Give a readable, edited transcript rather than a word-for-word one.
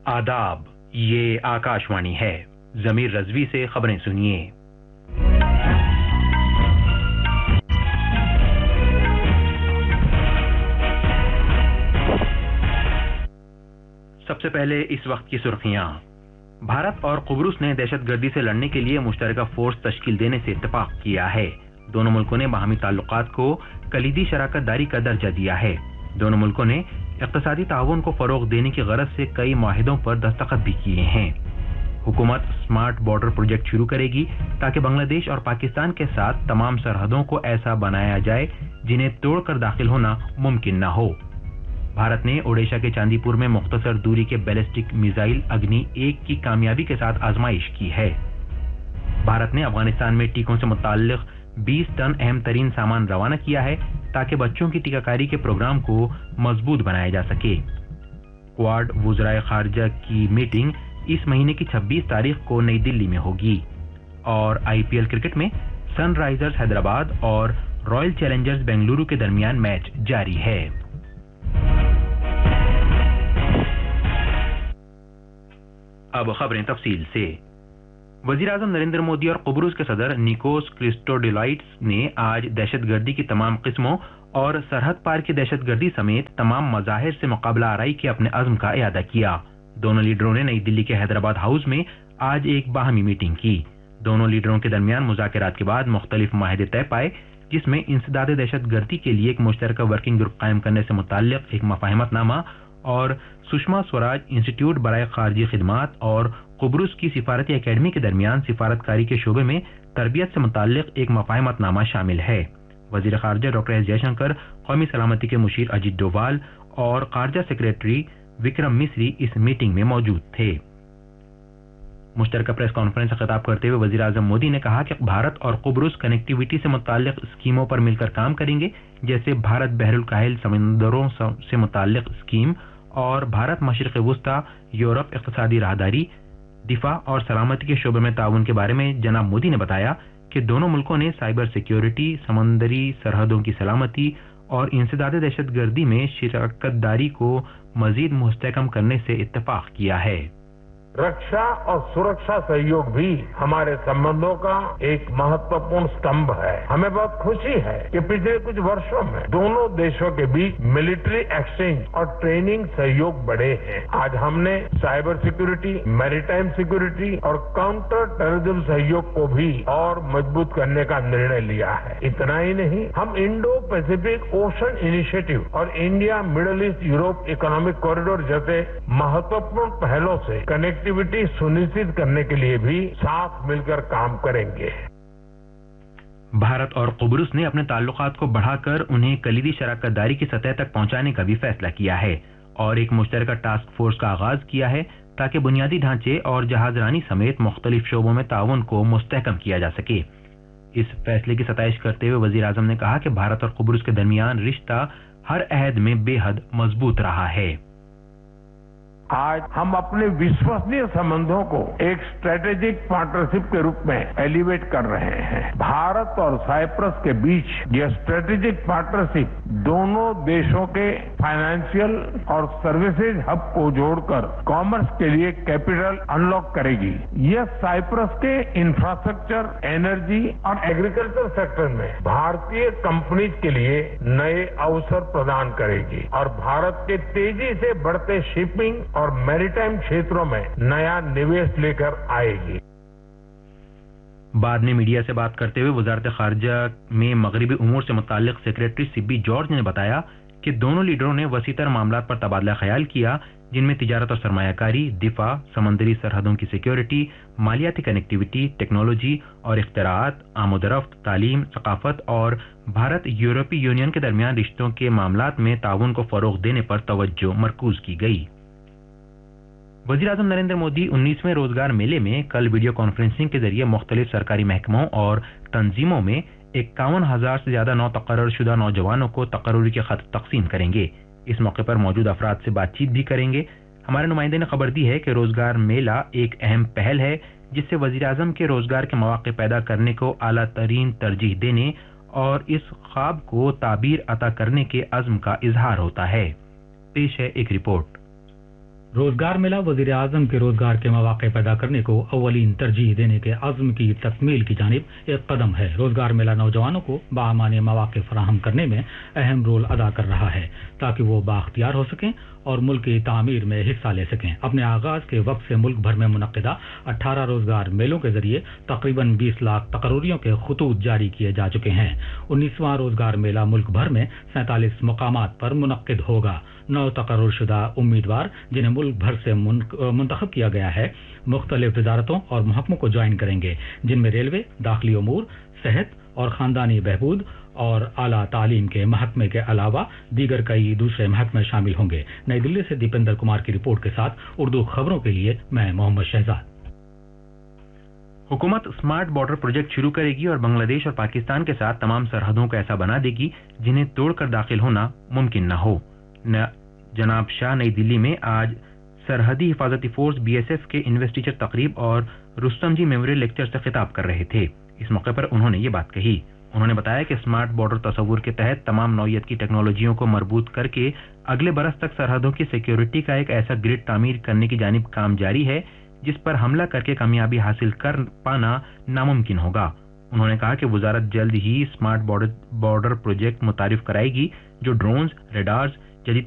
आदाब, ये आकाशवाणी है। जमीर रजवी से खबरें सुनिए। सबसे पहले इस वक्त की सुर्खियां। भारत और कुब्रुस ने दहशतगर्दी से लड़ने के लिए मुश्तरका फोर्स तश्कील देने से इत्तेफाक किया है। दोनों मुल्कों ने बाहमी ताल्लुकात को कलीदी शराकत दारी का दर्जा दिया है। दोनों मुल्कों ने इक़्तिसादी ताउन को फरोग देने की गरज से कई मुआहिदों पर दस्तखत भी किए हैं। हुकूमत स्मार्ट बॉर्डर प्रोजेक्ट शुरू करेगी ताकि बांग्लादेश और पाकिस्तान के साथ तमाम सरहदों को ऐसा बनाया जाए जिन्हें तोड़कर दाखिल होना मुमकिन न हो। भारत ने ओडिशा के चांदीपुर में मुख्तसर दूरी के बैलिस्टिक मिसाइल अग्नि 1 की कामयाबी के साथ आजमाइश की है। भारत ने अफगानिस्तान में टीकों से मुताल्लिक 20 टन अहम तरीन सामान रवाना किया है ताकि बच्चों की टीकाकारी के प्रोग्राम को मजबूत बनाया जा सके। क्वाड वज़राए खारजा की मीटिंग इस महीने की 26 तारीख को नई दिल्ली में होगी। और आईपीएल क्रिकेट में सनराइजर्स हैदराबाद और रॉयल चैलेंजर्स बेंगलुरु के दरमियान मैच जारी है। अब खबरें तफसील से। वज़ीर-ए-आज़म नरेंद्र मोदी और कुब्रुस के सदर निकोस क्रिस्टोडिलाइट्स ने आज दहशतगर्दी की तमाम किस्मों और सरहद पार की दहशतगर्दी समेत तमाम मज़ाहिर से मुकाबला आराई के अपने अज़्म का इयादा किया। दोनों लीडरों ने नई दिल्ली के हैदराबाद हाउस में आज एक बाहमी मीटिंग की। दोनों लीडरों के दरमियान मुज़ाकरात के बाद मुख्तलिफ माहिदे तय पाए, जिसमें इंसदाद दहशतगर्दी के लिए एक मुश्तरका वर्किंग ग्रुप कायम करने से मुताल्लिक एक मफाहिमतनामा और सुषमा स्वराज इंस्टीट्यूट बराए खारजी खिदमात और कुब्रुस की सिफारती अकेडमी के दरमियान सिफारतकारी के शोबे में तरबियत से मुताल्लिक एक मफाहिमतनामा शामिल है। वजीर खारजा डॉक्टर एस जयशंकर, कौमी सलामती के मुशीर अजीत डोभाल और खारजा सेक्रेटरी विक्रम मिस्री इस मीटिंग में मौजूद थे। मुश्तरका प्रेस कॉन्फ्रेंस से खिताब करते हुए वज़ीर-ए-आज़म मोदी ने कहा कि भारत और कुब्रुस कनेक्टिविटी से मुताल्लिक स्कीमों पर मिलकर काम करेंगे, जैसे भारत बहरुल काहिल समंदरों से मुताल्लिक स्कीम और भारत मशरिक़ वुस्ता यूरोप इक़्तिसादी राहदारी, दिफा और सलामती के शोबे में ताउन के बारे में जनाब मोदी ने बताया कि दोनों मुल्कों ने साइबर सिक्योरिटी, समंदरी सरहदों की सलामती और इंसदाद दहशतगर्दी में शिरकत दारी को मजीद मुस्तहकम करने से इत्तेफाक किया है। रक्षा और सुरक्षा सहयोग भी हमारे संबंधों का एक महत्वपूर्ण स्तंभ है। हमें बहुत खुशी है कि पिछले कुछ वर्षों में दोनों देशों के बीच मिलिट्री एक्सचेंज और ट्रेनिंग सहयोग बढ़े हैं। आज हमने साइबर सिक्योरिटी, मैरीटाइम सिक्योरिटी और काउंटर टेररिज्म सहयोग को भी और मजबूत करने का निर्णय लिया है। इतना ही नहीं, हम इंडो पैसिफिक ओशन इनिशिएटिव और India middle east Europe economic corridor जैसे महत्वपूर्ण पहलों से कनेक्टिविटी सुनिश्चित करने के लिए भी साथ मिलकर काम करेंगे। भारत और कुब्रुस ने अपने ताल्लुकात को बढ़ाकर उन्हें कलीदी शराकत दारी की सतह तक पहुंचाने का भी फैसला किया है और एक मुश्तरका टास्क फोर्स का आगाज किया है ताकि बुनियादी ढांचे और जहाजरानी समेत मुख्तलिफ शोबों में ताउन को मुस्तहकम किया जा सके। इस फैसले की सताइश करते हुए वजीर आजम ने कहा कि भारत और कुब्रुस के दरमियान रिश्ता हर अहद में बेहद मजबूत रहा है। आज हम अपने विश्वसनीय संबंधों को एक स्ट्रेटेजिक पार्टनरशिप के रूप में एलिवेट कर रहे हैं। भारत और साइप्रस के बीच यह स्ट्रेटेजिक पार्टनरशिप दोनों देशों के फाइनेंशियल और सर्विसेज हब को जोड़कर कॉमर्स के लिए कैपिटल अनलॉक करेगी। यह साइप्रस के इंफ्रास्ट्रक्चर, एनर्जी और एग्रीकल्चर सेक्टर में भारतीय कंपनीज के लिए नए अवसर प्रदान करेगी और भारत के तेजी से बढ़ते शिपिंग और मैरीटाइम क्षेत्रों में नया निवेश लेकर आएगी। बाद में मीडिया से बात करते हुए वजारत खारजा में मगरबी उमूर से मुताल्लिक सेक्रेटरी सिब्बी जॉर्ज ने बताया कि दोनों लीडरों ने वसीतर मामलात पर तबादला ख्याल किया, जिनमें तिजारत और सरमायाकारी, दिफा, समंदरी सरहदों की सिक्योरिटी, मालियाती कनेक्टिविटी, टेक्नोलॉजी और इख्तराआत, आमदरफ्त, तालीम, सकाफत और भारत यूरोपीय यूनियन के दरमियान रिश्तों के मामलात में ताउन को फरोग देने पर तवज्जो मरकूज की गई। वज़ीर-ए-आज़म नरेंद्र मोदी 19वें रोजगार मेले में कल वीडियो कॉन्फ्रेंसिंग के जरिए मुख्तलिफ सरकारी महकमों और तंजीमों में 51,000 से ज्यादा तकर्रर शुदा नौजवानों को तकर्रुरी के खत तकसीम करेंगे। इस मौके पर मौजूद अफराद से बातचीत भी करेंगे। हमारे नुमाइंदे ने खबर दी है कि रोजगार मेला एक अहम पहल है जिससे वज़ीर-ए-आज़म के रोजगार के मौके पैदा करने को आला तरीन तरजीह देने और इस ख्वाब को ताबीर अता करने के अज़्म का इजहार होता है। पेश है एक रिपोर्ट। रोजगार मेला वजीर आजम के रोजगार के मौके पैदा करने को अव्वलीन तरजीह देने के अज़्म की तकमील की जानिब एक कदम है। रोजगार मेला नौजवानों को बामानी मौके फराहम करने में अहम रोल अदा कर रहा है ताकि वो बाख्तियार हो सकें और मुल्क की तामीर में हिस्सा ले सकें। अपने आगाज के वक्त से मुल्क भर में मुनक्किदा 18 रोजगार मेलों के जरिए तकरीबन 20 लाख तकर्रुरियों के खतूत जारी किए जा चुके हैं। 19वां रोजगार मेला मुल्क भर में 47 मकामात पर मुनक्किद होगा। 9 तकर्रुरशुदा उम्मीदवार जिन्हें मुल्क भर से मुंतखब किया गया है मुख्तलिफ वजारतों और महकमों को ज्वाइन करेंगे, जिनमें रेलवे, दाखिली उमूर, सेहत और खानदानी बहबूद और आला तालीम के महकमे के अलावा दीगर कई दूसरे महकमे शामिल होंगे। नई दिल्ली से दीपेंद्र कुमार की रिपोर्ट के साथ उर्दू खबरों के लिए मैं मोहम्मद शहजाद। हुकूमत स्मार्ट बॉर्डर प्रोजेक्ट शुरू करेगी और बांग्लादेश और पाकिस्तान के साथ तमाम सरहदों को ऐसा बना देगी जिन्हें तोड़कर दाखिल होना मुमकिन न हो। जनाब शाह नई दिल्ली में आज सरहदी हिफाजती फोर्स BSF के इन्वेस्टिचर तकरीब और रुस्तम जी मेमोरियल लेक्चर से खिताब कर रहे थे। इस मौके पर उन्होंने ये बात कही। उन्होंने बताया कि स्मार्ट बॉर्डर तस्वुर के तहत तमाम नौइयत की टेक्नोलॉजियों को मरबूत करके अगले बरस तक सरहदों की सिक्योरिटी का एक ऐसा ग्रिड तामीर करने की जानिब काम जारी है जिस पर हमला करके कामयाबी हासिल कर पाना नामुमकिन होगा। उन्होंने कहा कि वजारत जल्द ही स्मार्ट बॉर्डर प्रोजेक्ट मुतारिफ कराएगी जो ड्रोन्स, रेडार्स,